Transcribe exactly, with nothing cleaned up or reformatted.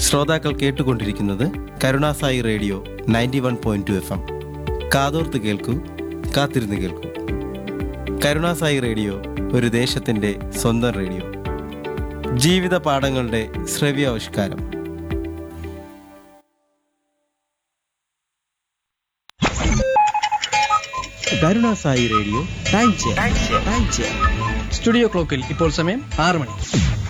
ശ്രോതാക്കൾ കേട്ടുകൊണ്ടിരിക്കുന്നത് Karunasai radio ninety one point two F M. കാതോർത്ത് കേൾക്കൂ, കാത്തിരുന്ന് കേൾക്കൂ. കരുണാസായി റേഡിയോ ഒരു ദേശത്തിൻ്റെ സ്വന്തം റേഡിയോ. ജീവിത പാഠങ്ങളുടെ ശ്രവ്യാവിഷ്കാരം. Karunasai radio time chair. Studio ക്ലോക്കിൽ ഇപ്പോൾ സമയം ആറ് മണി.